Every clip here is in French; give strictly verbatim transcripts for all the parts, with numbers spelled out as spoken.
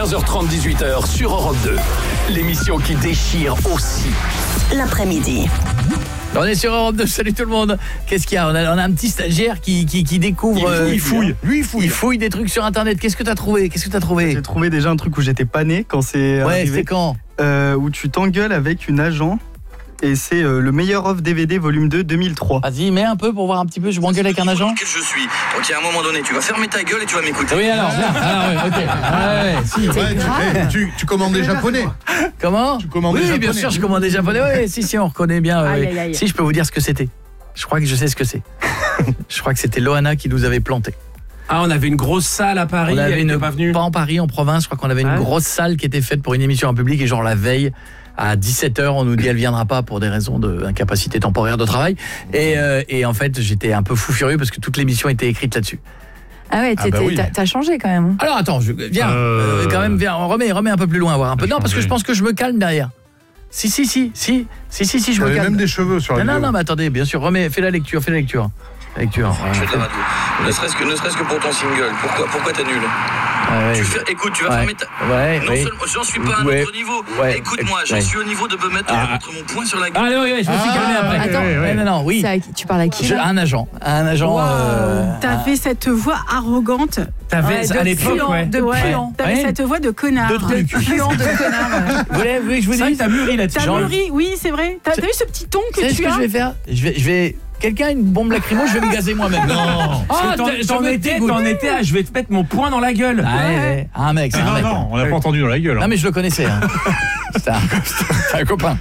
quinze heures trente, dix-huit heures sur Europe deux. L'émission qui déchire aussi l'après-midi. On est sur Europe deux, salut tout le monde. Qu'est-ce qu'il y a? On a, on a un petit stagiaire qui, qui, qui découvre... Il fouille, euh, il fouille. Lui, il fouille. Il fouille des trucs sur Internet. Qu'est-ce que t'as trouvé? Qu'est-ce que t'as trouvé? J'ai trouvé déjà un truc où j'étais pas né quand c'est Ouais, arrivé. c'était quand euh, Où tu t'engueules avec une agent. Et c'est euh, le meilleur off D V D volume deux deux mille trois. Vas-y, mets un peu pour voir un petit peu. Je m'engueule avec un agent. Quel je suis. Donc à un moment donné, tu vas fermer ta gueule et tu vas m'écouter. Oui, alors, là, ah, ouais, ok. Ah, ouais, si. Ouais, tu, hey, tu, tu commandes des japonais. Comment? Tu commandes oui, des japonais. bien sûr, je commande des japonais. Oui, si, si, on reconnaît bien. Aïe, oui. aïe, aïe. Si, je peux vous dire ce que c'était. Je crois que je sais ce que c'est. Je crois que c'était Loana qui nous avait planté. Ah, on avait une grosse salle à Paris, On avait elle une, était pas venue. pas en Paris, en province. Je crois qu'on avait une Ouais. grosse salle qui était faite pour une émission en public et genre la veille à dix-sept heures, on nous dit elle viendra pas pour des raisons d'incapacité temporaire de travail. Et, euh, et en fait, j'étais un peu fou furieux parce que toute l'émission était écrite là-dessus. Ah ouais, Ah bah oui. t'as, t'as changé quand même. Alors attends, je, viens, Euh... euh, quand même, viens, remets, remets un peu plus loin, voir un peu. Non, parce que je pense que je me calme derrière. Si, si, si, si, si, si, si, je me T'avais calme. même des cheveux sur la Non, non, vidéo. non, mais attendez, bien sûr, remets, fais la lecture, fais la lecture. La lecture. Je fais de la radio. Ne serait-ce que, ne serait-ce que pour ton single. Pourquoi, pourquoi t'es nul? Ouais, ouais. Tu fais, écoute, tu vas Ouais. fermer ta... Ouais, Non oui. seulement, j'en suis pas à un Ouais. autre niveau. Ouais. Écoute-moi, j'en Ouais. suis au niveau de me mettre, Ah. mettre mon poing sur la gueule. Ah, oui, oui, je me suis Ah, calmé après. Attends, ouais, ouais. non, non, oui. C'est à qui- tu parles à qui Je- là un agent, un agent. Wow. euh, T'as un- fait cette voix arrogante. T'avais, Ouais, à de l'époque, puant, ouais. de Ouais. puant. T'avais Ouais. cette voix de connard. De trucs. puant de connard. Vous voulez, vous voulez que je vous C'est vrai dise que t'as mûri là-dessus. T'as Genre- mûri, oui, c'est vrai. T'as, C'est- t'as eu ce petit ton Vous que savez ce tu que as. je vais faire? Je vais, je vais. Quelqu'un a une bombe lacrymo, je vais me gazer moi-même. Non. Ah, t'en, t'en étais, t'en étais à je vais te mettre mon poing dans la gueule. Ah, ouais, ouais. Un mec, c'est un Non, mec. non, on l'a pas entendu dans la gueule. Non hein. mais je le connaissais. Hein. C'était un, c'était un copain.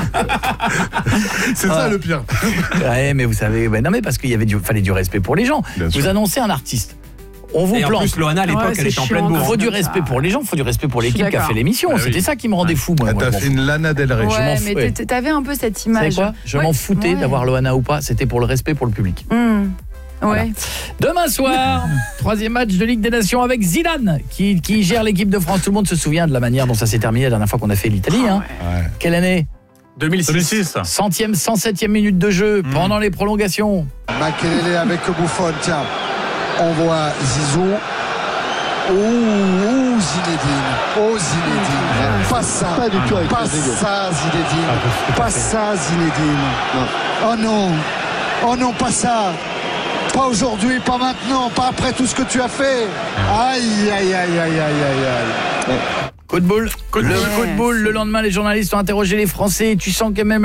C'est ça le pire. Ouais, mais vous savez, ben non mais parce qu'il y avait du, fallait du respect pour les gens. Bien Vous sûr. annoncez un artiste. On vous Et en plante. plus, Loana, à l'époque, Ouais, elle c'est était en chiant, pleine quand bourre. Il faut du comme respect ça. pour les gens, il faut du respect pour Je suis l'équipe qui a d'accord. fait l'émission. Ah oui. C'était ça qui me rendait fou, moi. Ah, Moi, T'as je m'en fait fous. une Lana Del Rey. je m'en Ouais, fous, mais ouais. t'a- t'avais un peu cette Vous savez image. quoi? Je Ouais. m'en foutais Ouais. d'avoir Loana ou pas. C'était pour le respect pour le public. Hmm. Voilà. Ouais. Demain soir, troisième match de Ligue des Nations avec Zidane qui, qui gère l'équipe de France. Tout le monde se souvient de la manière dont ça s'est terminé la dernière fois qu'on a fait l'Italie. Hein. Ouais. Quelle année? deux mille six. deux mille six. Centième, cent septième minute de jeu pendant les prolongations. Makelele avec Buffon, tiens, on voit Zizou. Ouh, ouh, Zinedine, oh Zinedine, pas ça, pas du tout, pas ça Zinedine, pas ça Zinedine, oh non, oh non, pas ça, pas aujourd'hui, pas maintenant, pas après tout ce que tu as fait, aïe, aïe, aïe, aïe, aïe, aïe, aïe. Coup de boule. Le coup de boule. Le lendemain, les journalistes ont interrogé les Français. Tu sens que même